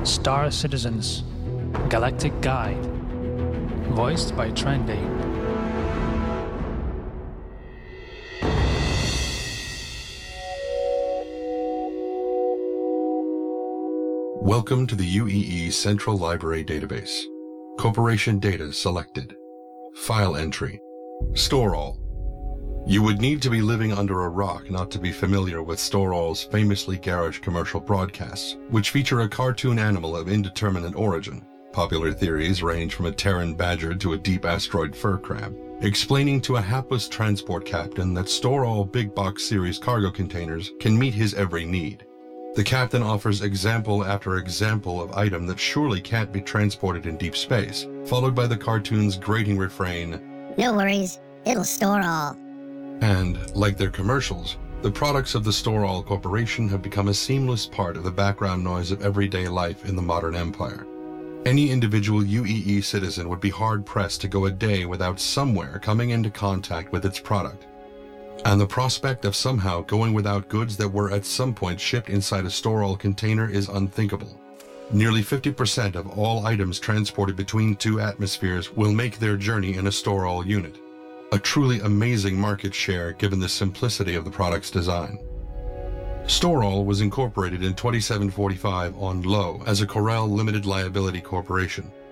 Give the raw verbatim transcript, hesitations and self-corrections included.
Star Citizens Galactic Guide, voiced by Trendy. Welcome to the U E E Central Library Database. Corporation data selected. File entry. Store All. You would need to be living under a rock not to be familiar with Store All's famously garish commercial broadcasts, which feature a cartoon animal of indeterminate origin. Popular theories range from a Terran badger to a deep asteroid fur crab, explaining to a hapless transport captain that Store All big box series cargo containers can meet his every need. The captain offers example after example of item that surely can't be transported in deep space, followed by the cartoon's grating refrain, "No worries, it'll store all." And, like their commercials, the products of the Store All Corporation have become a seamless part of the background noise of everyday life in the modern empire. Any individual U E E citizen would be hard-pressed to go a day without somewhere coming into contact with its product. And the prospect of somehow going without goods that were at some point shipped inside a Store All container is unthinkable. Nearly fifty percent of all items transported between two atmospheres will make their journey in a Store All unit. A truly amazing market share given the simplicity of the product's design. Store All was incorporated in twenty-seven forty-five on Low as a Corel limited liability corporation,